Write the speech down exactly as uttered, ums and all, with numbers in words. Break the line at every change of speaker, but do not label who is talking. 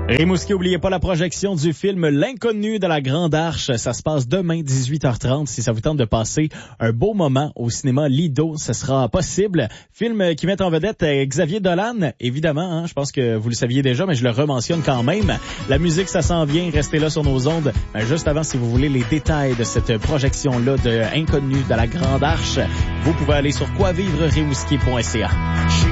Rimouski, oubliez pas la projection du film L'Inconnu de la Grande Arche. Ça se passe demain, dix-huit heures trente. Si ça vous tente de passer un beau moment au cinéma Lido, ce sera possible. Film qui met en vedette Xavier Dolan, évidemment. Hein, je pense que vous le saviez déjà, mais je le rementionne quand même. La musique, ça s'en vient. Restez là sur nos ondes. Mais juste avant, si vous voulez les détails de cette projection-là de Inconnu de la Grande Arche, vous pouvez aller sur quoi vivre rimouski point c a.